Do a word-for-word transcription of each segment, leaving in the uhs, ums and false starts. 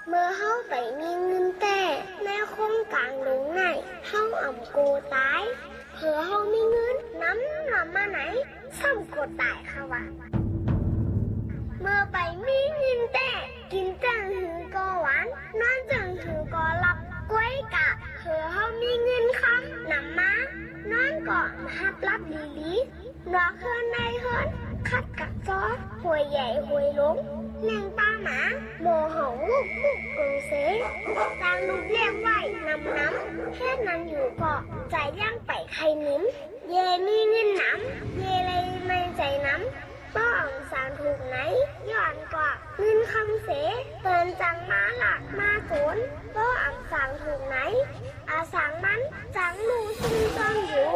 เมื่อเฮาไปมีเงินแต่ในโครงการลงไหนเฮาอ่ำโกตายเผื่อเฮามีเงินน้ำนำมาไหนซ้ำโกตายค่ะวะเมื่อไปมีเงินแต่กินจังหือก็หวานนอนจังหือก็หลับก้วยกะเผื่อเฮามีเงินคำนำมานอนก่อนฮับรับดีดีนอกเฮือนในเฮือนคัดกักซอหวยใหญ่หวยล้มแรงตาหมาโมหงลูกลูกเออเสตางลูกเลี้ยงไว้นำน้ำแค่นั้นอยู่ก็ใจย่างไปใครนิ้มเย่มีเงินน้ำเย่เลยไม่ใจน้ำป้องสารถูกไหนย้อนกว่าเงินคำเสเตือนจังมาหลักมาโกนป้องสารถูกไหนอาสังมันจังมูซุ่มจ้องอยู่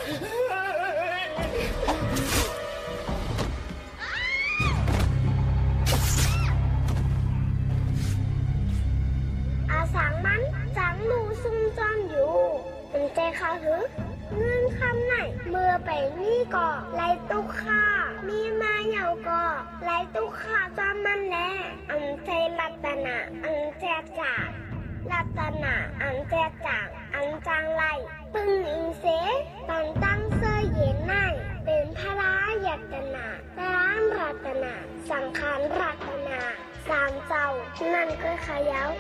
อาสังมันจังมูซุ่มจ้องอยู่เป็นใจเขาหรือเงินคำไหนเมื่อไปนี่ก่อไล่ตุกข้ามีมาเหยาก่อไล่ตุกข้าจอมมันแลอันใจรัตนาอันแจกจ่ารัตนาอันแจกจ่างอันจางไล่ปึงอิงเสปันตั้งเสื้อเย็นในเป็นพระรายัตนาร้านรัตนาสังขารรัตนาสามเจ้านั่นก็ขยาว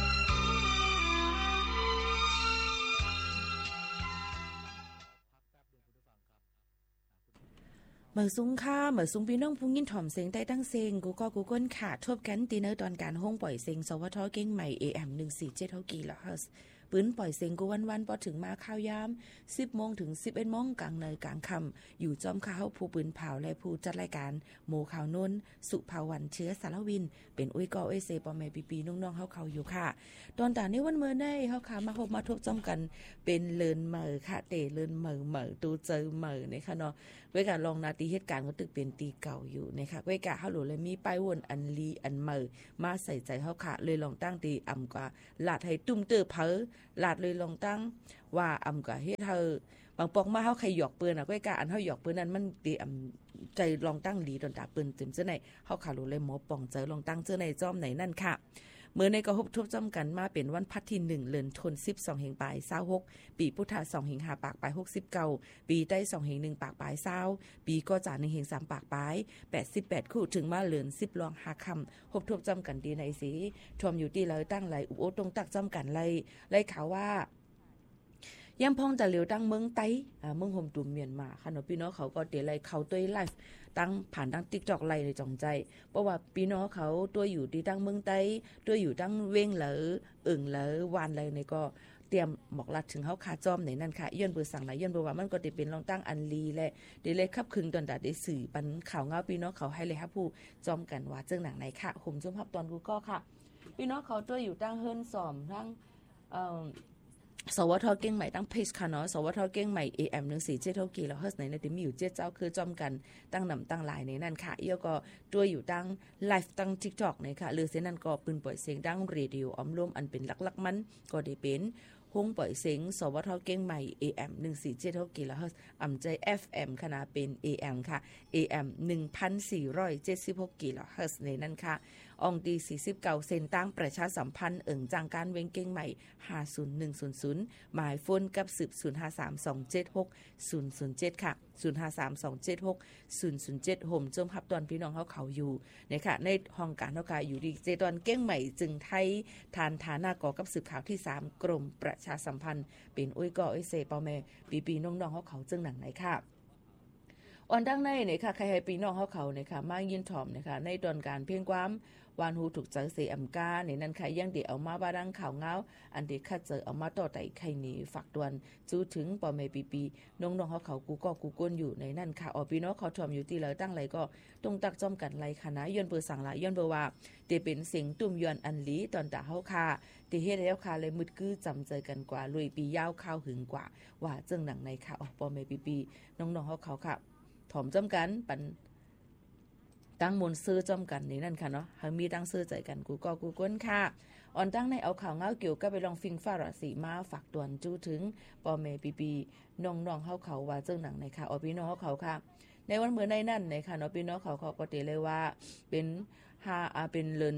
เหมือซุ้งค่าเหมือซุ้งพี่น้องพุ่งยินถ่อมเสียงใต้ตั้งเสียงกูก็กูก้นขาดทบกันตีเนอร์ตอนการห้องปล่อยเสียงสวทเก่งใหม่ เอ เอ็ม หนึ่งสี่เจ็ด เท่ากี่ละเฮิร์สปืนปล่อยเสียงกูวันๆพอถึงมาข้าวยามสิบโมงถึงสิบเอ็ดโมงกลางเนยกลางค่ำอยู่จอมข้าวผู้ปืนเผาและผู้จัดรายการโมข่าวนนสุภาวันเชื้อสารวินเป็นอุ้ยก็อุ้ยเซปอแม่ปีปีน้องๆเฮาเขาอยู่ค่ะตอนตาในวันเมื่อได้เฮาค่ะมาพบมาทบจอมกันเป็นเลินเหม่อค่ะเตเลินเหม่อเหม่อตูเจอเหม่อนะคะเนาะเว้ยการลองนาตีเหตุการณ์ก็ตึกเป็นตีเก่าอยู่นะคะเว้ยกะเฮาหลุเลยมีป้ายวนอันลีอันเหม่อมาใส่ใจเฮาค่ะเลยลองตั้งตีอ่ำกว่าลาดให้ตุ้มเตอเผอลาดเลยลองตั้งว่าอ่ำกว่าเฮ็ดเฮาบางปอกมาเฮาใครหยอกปืนน่ะเว้ยกะอันเฮาหยอกปืนนั้นมันตีอ่ำใจลองตั้งหลีตอนตาปืนเต็มเจ้าไหนเฮาค่ะหลุเลยหมอป่องเจอลองตั้งเจ้าไหนจ้อมไหนนั่นค่ะเมื่อในก็พบทบจำกันมาเป็นวันพัดที่หนึ่งเดือนธันวาคมสิบสองแห่งปลายยี่สิบหกปีพุทธศักราชสองแห่งห้าปากปลายหกสิบเก้าปีใต้สองแห่งหนึ่งปากปลายยี่สิบปีก็จ่าหนึ่งแห่งสามปากปลายแปดสิบแปดคู่ถึงมาเลือนสิบรองห้าคำพบทบจำกันดีในสีชมอยู่ที่เลยตั้งไหลอุโอตรงตักจำกันไล่ไล่ข่าวว่ายังพองจะเหลียวตั้งเมืองไต้อ่าเมืองโฮมตุ่มเมียนมาค่ะเนาะพี่น้องเขาก็เดี๋ยวไล่เขาตัวไลฟ์ตั้งผ่านตั้ง TikTok ไล่ในจองใจเพราะว่าพี่น้องเขาตัวอยู่ที่ตั้งเมืองไต้ตัวอยู่ตั้งเว้งเหลอเอิ่งเหลอวานเลยในก็เตรียมหมอกลัดถึงเฮาคาจอมในนั่นค่ะย้อนเบอร์สั่งหลายย้อนเบอร์ว่ามันก็ได้เป็นรองตั้งอันลีและได้เลยคับคึงตอนดาได้สื่อปันข่าวเงาพี่น้องเขาให้เลยครับผู้จอมกันว่าเจิ้งหนังไหนค่ะผมจุ่มฮับตอนกูก็ค่ะพี่น้องเขาตัวอยู่ตั้งเฮิรนซ่อมทั้งเอ่อสวทเก่งใหม่ตั้งเพจค่ะเนาะสวทเก่งใหม่ เอ เอ็ม หนึ่งสี่เจ็ด เท่ากี่แล้วเฮิร์สไหนในที่มีอยู่เจ็ดเจ้าคือจอมกันตั้งนำตั้งหลายในนั่นค่ะเอี้ยก็ตัวอยู่ตั้งไลฟ์ตั้ง TikTok ในค่ะหรือเส้นนั้นก็ปืนปล่อยเสียงดังเรดิโออ้อมร่วมอันเป็นหลักๆมันก็ได้เป็นห้องปล่อยเสียงสวทเก่งใหม่ เอ เอ็ม หนึ่งสี่เจ็ด เท่ากี่แล้วเฮิร์สอ่ำใจ เอฟ เอ็ม ขนาดเป็น เอ เอ็ม ค่ะ เอ เอ็ม หนึ่งพันสี่ร้อยเจ็ดสิบหกกิโลเฮิรตซ์ในนั่นค่ะอองดีสี่สิบเก้าเซนตั้งประชาสัมพันธ์เอิ่งจังการเวงเก่งใหม่ห้าศูนย์หนึ่งศูนย์ศูนย์หมายโฟนกับสืบศูนย์ห้าสามสองเจ็ดหกศูนย์ศูนย์เจ็ดค่ะศูนย์ห้าสามสองเจ็ดหกศูนย์ศูนย์เจ็ดห่มจมฮับตอนพี่น้องเฮาเขาอยู่นะคะในห้องการเฮาค่ะอยู่ดีเจตอนเก่งใหม่จึงไทยทานฐานะก่อกับสืบข่าวที่สามกรมประชาสัมพันธ์เป็นอุ้ยก่ออุ้ยเซเปาแม่ปีๆน้องๆเฮาเขาจึงหนังไหนค่ะอ่อนดังในเนี่ยค่ะใครให้พี่น้องเฮาเขาเนี่ยค่ะมายินถ่อมเนี่ยค่ะในตอนการเพียงความวานหูถูกใจเสียอำกาในนั้นใครยังเดี๋ยวเอามาบาดังข่าวเงาอันเด็กคัดเจอเอามาต่อไต่ใครหนีฝากดวนจู้ถึงปอเมปีปีน้องๆเขาเขากูก็กูก้นอยู่ในนั่นค่ะออพี่น้องเขาถ่อมอยู่ที่เลยตั้งไรก็ตรงตักจ้อมกันไรคณะย้อนเบอร์สั่งละย้อนเบอร์ว่าเตเป็นเสียงตุ่มยอนอันลีตอนตาเฮาค่ะเตเฮ็ดแล้วค่ะเลยมืดกื้อจำใจกันกว่าลุยปียาวข้าวหึงกว่าว่าเจิ้งหนังในค่ะออปอเมปีปีน้องๆเขาเขาค่ะถ่อมจ้อมกันปันตั้งมนซื้อจอมกันนี่นั่นค่ะเนาะเฮามีตั้งซื้อใจกันกูก็กูก้นค่ะอ่อนตั้งในเอาข่าวเงาเกี่ยวกับไปลองฟิงฟ้าราศีมาฝากตวนจู้ถึงปอเมปีปีน้องๆเฮาเขาว่าเจ้าหนังในค่ะออพี่น้องเฮาเขาค่ะในวันมื้อในนั่นในค่ะเนาะพี่น้องเขาเขาก็เตเลยว่าเป็นห้าอ่าเป็นเลิน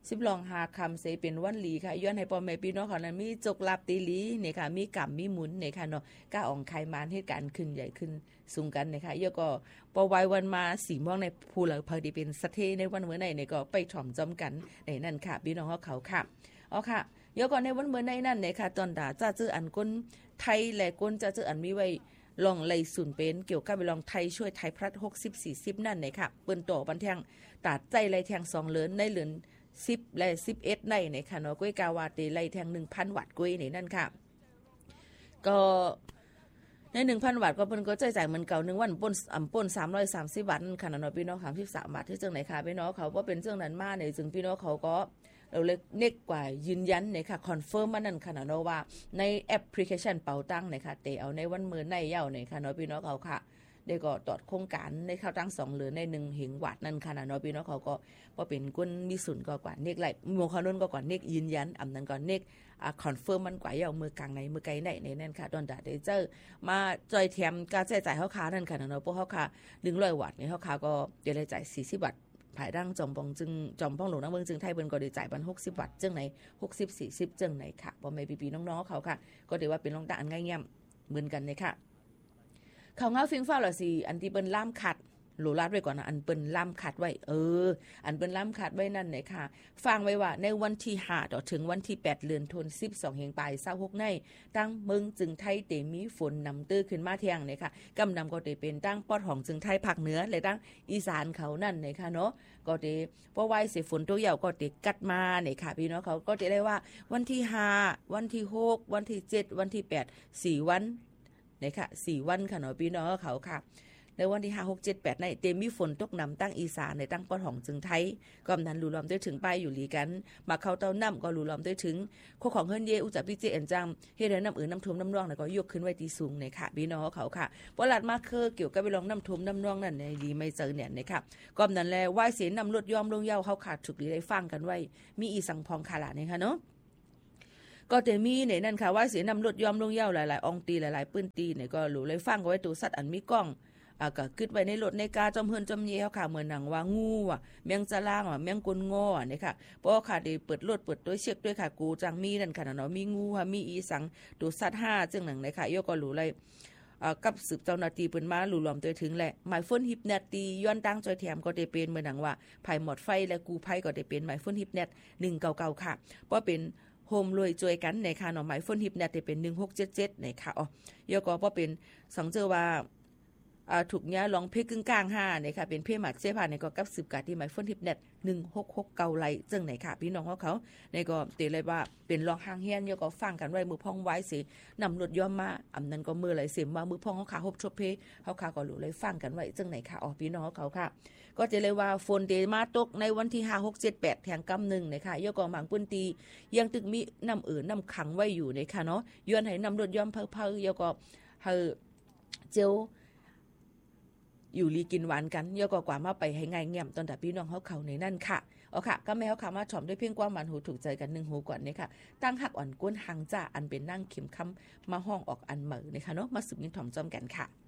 สิบลองหาคำเสเป็นวันหลีค่ะย้อนให้พ่อแม่พี่น้องเขานั้นมีจกลับตีหลีเนี่ยค่ะมีกำมีหมุนเนี่ยค่ะเนาะก้าอ่องไขมานเหตุการณ์ขึ้นใหญ่ขึ้นสูงกันเนี่ยค่ะเยอะก็ปอไว้วันมาสีม่วงในภูเหล่าพอดีเป็นสะเทในวันเมื่อไหนเนี่ยก็ไปถ่อมจอมกันในนั่นค่ะพี่น้องเขาค่ะอ๋อค่ะเยอะก่อนในวันเมื่อไหนนั่นเนี่ยค่ะตอนด่าจะจื้ออันก้นไทยและก้นจะจื้ออันมีไว้ลองไล่ศูนย์เป็นเกี่ยวกับไปลองไทยช่วยไทยพลัดหกสิบ สี่สิบนั่นเนี่ยค่ะเปิ้นต่อบันเทิงตัดใจไล่แทงสองเหลือนในเหลือนสิบและสิบเอ็ดในในค่ะเนาะก้วยกาวาเตไล่แทง หนึ่งพัน วัตต์ก้วยนี่นั่นค่ะก็ใน หนึ่งพัน วัตต์ก็เพิ่นก็จ่ายจ่ายเหมือนเก่าหนึ่งวันป่นอ่ำป่นสามร้อยสามสิบวัตต์ค่ะเนาะพี่น้องสามสิบสามบาทที่จังไหนค่ะพี่น้องเขาบ่เป็นจังนั้นมาเนี่ยจึงพี่น้องเขาก็เราเล็กเน็กกว่ายืนยันเนี่ยค่ะคอนเฟิร์มมานั่นค่ะเนาะว่าในแอปพลิเคชันเป๋าตังเนี่ยค่ะเตเอาในวันมื้อในเย้าเนี่ยค่ะเนาะพี่น้องเขาค่ะได้ก็ตอดโครงการในข้าวตั้งสองเหลือในหนึ่งเหงวัดนั่นค่ะนะเนาะพี่น้องเขาก็พอเป็นก้นมีศูนย์ก็กว่าเนกไหลมงคลนนก็กว่าเนกยืนยันอำนั้นก่อนเนกอ่าคอนเฟิร์มมันกว่าเอามือกลางในมือไกลในในนั่นค่ะดอนดาได้เจอมาจอยแถมการใช้จ่ายเฮาค้านั่นค่ะเนาะพวกเฮาค้าหนึ่งร้อยวัตต์นี่เฮาค้าก็จะได้จ่ายสี่สิบวัตต์ภายดังจอมปองจึงจอมป้องหลวงนำเมืองจึงไทยเพิ่นก็ได้จ่ายบันหกสิบวัตต์จังไหนหกสิบ สี่สิบจังไหนค่ะบ่แม่พี่ๆน้องๆเขาค่ะก็ได้ว่าเป็นรองตาอันง่ายๆเหมือนกันเลยค่ะเขาเงาฟิงฟ้าหรอสิอันที่เปิ้นล่ามขัดโหลลัดไว้ก่อนนะอันเปิ้นล่ามขัดไว้เอออันเปิ้นล่ามขัดไว้นั่นเนี่ยค่ะฟังไว้ว่าในวันที่ห้าต่อถึงวันที่แปดเดือนธันวาคมสิบสองแห่งปลายยี่สิบหกในตั้งเมืองจึงไทยเตมีฝนนำตื้อขึ้นมาเที่ยงเนี่ยค่ะกำนำก็ได้เป็นตั้งปอดของจึงไทยภาคเหนือและตั้งอีสานเขานั่นเนี่ยค่ะเนาะก็ได้เพราะว่าเสียฝนตัวใหญ่ก็ได้กัดมาเนี่ยค่ะพี่น้องเขาก็จะได้ว่าวันที่ห้าวันที่หกวันที่เจ็ดวันที่แปดสี่วันเนี่ยค่ะสี่วันค่ะเนาะพี่น้องเขาค่ะในวันที่ห้า หก เจ็ด แปดในเต็มมีฝนตกนำตั้งอีสานในตั้งปอดของจึงไทยก็นั้นรู้ล้อมด้วยถึงไปอยู่หลีกันมาเข้าเต้าน้ำก็รู้ล้อมด้วยถึงโคของเฮิรนเยอุจจาพิเจเอ็นจังเฮ็ดให้น้ำอื่นน้ำท่วมน้ำร่องแล้วก็ยกขึ้นไว้ที่สูงในค่ะพี่น้องเขาค่ะบ่ลาดมาคือเกี่ยวกับไปลองน้ำท่วมน้ำร่องนั่นในดีไม่เจอเนี่ยนะคะก็นั้นแลว่ายเสียนำลดยอมลงยาวเขาขาดฉุกหลีได้ฟังกันไว้มีอีสังพองคาละนี่ค่ะเนาะก็จะมีในนั่นค่ะว่าเสียนำลดยอมลงยาวหลายๆอองตีหลายๆปื้นตีเนี่ยก็รู้เลยฟังก็ไว้ตัวสัตว์อันมีกล้องอ่าก็คิดไว้ในรถในกาจอมเฮือนจอมเยเฮาค่ะเหมือนหนังว่างูอ่ะแมงจะล่างอ่ะแมงกลงออ่ะนี่ค่ะเพราะค่ะได้เปิดรถเปิดตัวเช็คด้วยค่ะกูจังมีนั่นค่ะเนาะมีงูค่ะมีอีสังตัวสัตว์ห้าจึงหนังเลยค่ะโยก็รู้เลยอ่ากับสืบเจ้าหน้าที่เปิ้นมาหลู่หลอมตัวถึงแหละหมายฝนฮิปเนตตีย้อนตั้งจอยแถมก็ได้เป็นเหมือนหนังว่าภัยหมดไฟและกูภัยก็ได้เป็นหมายฝนฮิปเนตหนึ่งเก้าเก้าค่ะเพราะเป็นโฮมรวยจวยกันในค่ะเนาะหมายฝนฮิปเนตได้เป็นหนึ่งหกเจ็ดเจ็ดในค่ะอ๋อโยก็เพราะเป็นสังเจอว่าอ่าถูกเนี้ยลองเพกึ่งกลางห้าเนี่ยค่ะเป็นเพหมักเสื้อผ้าในก็กับสิบกาที่หมายฝนทิพเน็ตหนึ่งหกหกเก้าไลจึงไหนค่ะพี่น้องเขาเขาในก็เตเลยว่าเป็นรองห้างเฮียนเยก็ฟังกันไว้มือพองไว้สินำรถย่อมมาอำนั้นก็มือไหลเสียมว่ามือพองเขาขาฮบชบเพเขาขาก็รู้เลยฟังกันไว้จึงไหนค่ะอ๋อพี่น้องเขาค่ะก็จะเลยว่าฝนเดมาตกในวันที่ห้า หก เจ็ด แปดแทงกำหนึ่งนะคะยก็หมังปืนตียังตึกมีน้ำเอื่นน้ำขังไว้อยู่นะคะเนาะย้อนให้นำรถย่อมเพิ่ๆยก็เฮาเจียวอยู่ลีกินหวานกันเยอะกว่ามาไปให้ง่ายเงี่ยมตอนแต่พี่น้องเขาเขาในนั่นค่ะเอาค่ะก็แม่เขาขามาถ่อมด้วยเพียงความหวานหูถูกใจกันหนึ่งหูก่อนเนี่ยค่ะตั้งหักอ่อนก้นหังจ้าอันเป็นนั่งเข็มคำมาห้องออกอันเหมือนะคะเนาะมาสืบยินถ่อมจอมกันค่ะ